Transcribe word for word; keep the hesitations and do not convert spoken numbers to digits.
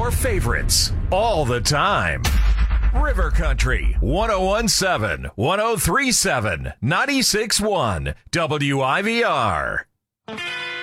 your favorites all the time. River Country, one oh one point seven, one oh three point seven, ninety-six point one, W I V R.